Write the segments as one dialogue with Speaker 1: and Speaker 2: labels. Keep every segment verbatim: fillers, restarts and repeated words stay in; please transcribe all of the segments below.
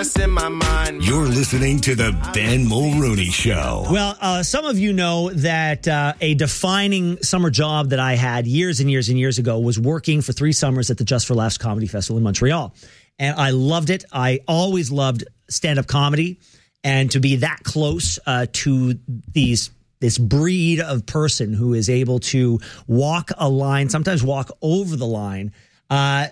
Speaker 1: what's in my mind.
Speaker 2: You're listening to the Ben Mulrooney Show.
Speaker 3: Well, uh, some of you know that uh, a defining summer job that I had years and years and years ago was working for three summers at the Just for Laughs Comedy Festival in Montreal. And I loved it. I always loved stand-up comedy, and to be that close uh, to these this breed of person who is able to walk a line, sometimes walk over the line, uh,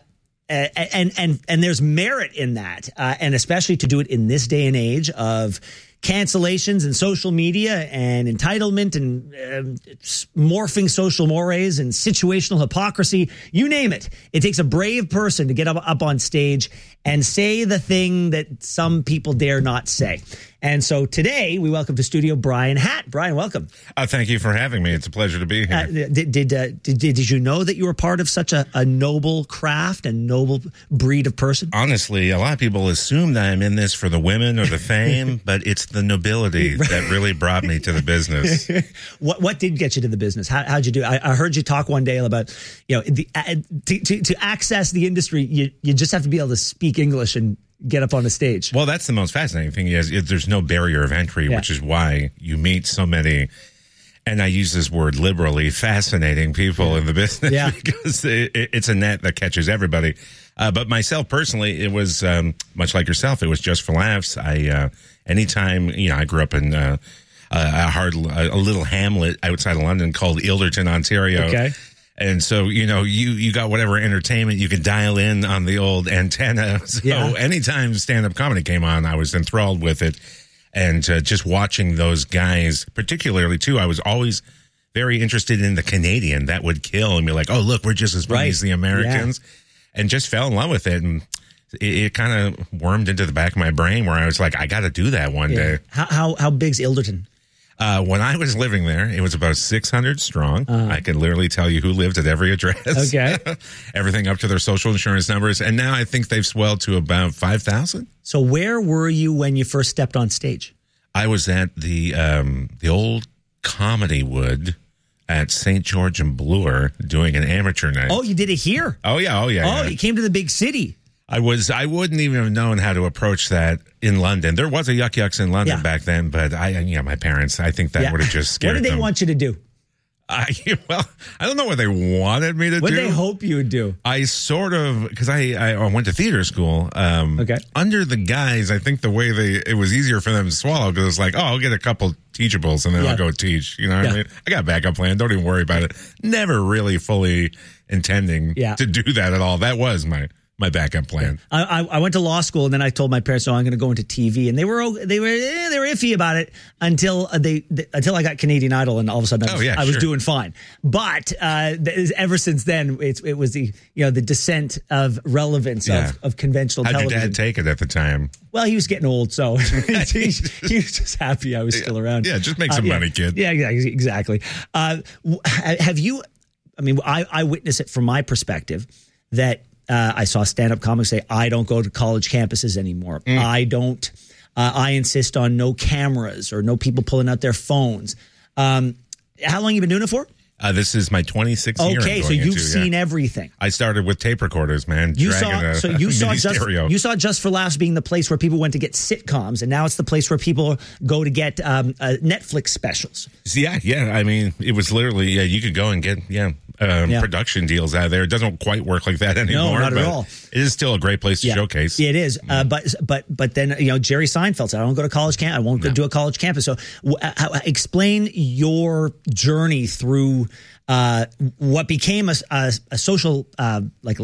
Speaker 3: and and and there's merit in that, uh, and especially to do it in this day and age of cancellations and social media and entitlement and uh, morphing social mores and situational hypocrisy, you name it. It takes a brave person to get up, up on stage and say the thing that some people dare not say. And so today we welcome to studio Brian Hatt. Brian, welcome.
Speaker 4: Uh, thank you for having me. It's a pleasure to be here.
Speaker 3: Uh, did did, uh, did did you know that you were part of such a, a noble craft and noble breed of person?
Speaker 4: Honestly, a lot of people assume that I'm in this for the women or the fame, but it's the nobility that really brought me to the business.
Speaker 3: what what did get you to the business? How how'd you do? I, I heard you talk one day about, you know, the uh, to, to to access the industry, you you just have to be able to speak English and get up on the stage.
Speaker 4: Well, that's the most fascinating thing is, is there's no barrier of entry, yeah. which is why you meet so many, and I use this word liberally, fascinating people yeah. in the business yeah. because it, it's a net that catches everybody. Uh, but myself personally, it was um, much like yourself. It was just for laughs. I uh, anytime you know, I grew up in uh, a hard, a little hamlet outside of London called Ilderton, Ontario.
Speaker 3: Okay.
Speaker 4: And so, you know, you, you got whatever entertainment you could dial in on the old antenna. So yeah. anytime stand-up comedy came on, I was enthralled with it. And uh, just watching those guys, particularly, too, I was always very interested in the Canadian that would kill and be like, oh, look, we're just as funny
Speaker 3: right.
Speaker 4: as the Americans. Yeah. And just fell in love with it. And it, it kind of wormed into the back of my brain where I was like, I got to do that one yeah. day.
Speaker 3: How, how, how big's Ilderton?
Speaker 4: Uh, when I was living there, it was about six hundred strong. Uh, I could literally tell you who lived at every address.
Speaker 3: Okay.
Speaker 4: Everything up to their social insurance numbers. And now I think they've swelled to about five thousand.
Speaker 3: So where were you when you first stepped on stage?
Speaker 4: I was at the um, the old Comedy Wood at Saint George and Bloor doing an amateur night.
Speaker 3: Oh, you did it here?
Speaker 4: Oh, yeah. Oh, yeah.
Speaker 3: Oh,
Speaker 4: yeah.
Speaker 3: you came to the big city.
Speaker 4: I was, I wouldn't even have known how to approach that in London. There was a Yuck Yucks in London yeah. back then, but I, you know, my parents, I think that yeah. would have just scared them.
Speaker 3: What did they
Speaker 4: them.
Speaker 3: want you to do?
Speaker 4: I, well, I don't know what they wanted me to
Speaker 3: what
Speaker 4: do.
Speaker 3: What did they hope you would do?
Speaker 4: I sort of, because I, I went to theater school. Um,
Speaker 3: okay.
Speaker 4: Under the guise, I think the way they, it was easier for them to swallow because it's like, oh, I'll get a couple teachables and then yeah. I'll go teach. You know what yeah. I mean? I got a backup plan. Don't even worry about it. Never really fully intending
Speaker 3: yeah.
Speaker 4: to do that at all. That was my... my backup plan.
Speaker 3: I, I, I went to law school and then I told my parents, "No, I'm going to go into T V," and they were they were eh, they were iffy about it until they, they until I got Canadian Idol, and all of a sudden I was,
Speaker 4: oh, yeah,
Speaker 3: I was
Speaker 4: sure.
Speaker 3: doing fine. But uh, th- ever since then, it's, it was the you know the descent of relevance
Speaker 4: yeah.
Speaker 3: of, of conventional
Speaker 4: How'd
Speaker 3: television.
Speaker 4: How'd your dad take it at the time?
Speaker 3: Well, he was getting old, so he, he was just happy I was still around.
Speaker 4: Yeah, just make some
Speaker 3: uh, yeah,
Speaker 4: money, kid.
Speaker 3: Yeah, exactly. Uh, have you? I mean, I, I witness it from my perspective that. Uh, I saw stand-up comics say, I don't go to college campuses anymore. Mm. I don't, uh, I insist on no cameras or no people pulling out their phones. Um, how long have you been doing it for?
Speaker 4: Uh, this is my twenty-sixth year.
Speaker 3: Okay, so you've
Speaker 4: into,
Speaker 3: seen
Speaker 4: yeah.
Speaker 3: everything.
Speaker 4: I started with tape recorders, man.
Speaker 3: You saw,
Speaker 4: a,
Speaker 3: so you saw just
Speaker 4: stereo.
Speaker 3: you saw Just for Laughs being the place where people went to get sitcoms, and now it's the place where people go to get um, uh, Netflix specials.
Speaker 4: Yeah, yeah. I mean, it was literally yeah. You could go and get yeah, um,
Speaker 3: yeah.
Speaker 4: production deals out of there. It doesn't quite work like that anymore.
Speaker 3: No, not
Speaker 4: but
Speaker 3: at all.
Speaker 4: It is still a great place to
Speaker 3: yeah.
Speaker 4: showcase.
Speaker 3: It is, mm. uh, but but but then you know Jerry Seinfeld said, "I don't go to college camp. I won't no. go do a college campus." So, w- uh, explain your journey through uh, what became a, a, a social uh, like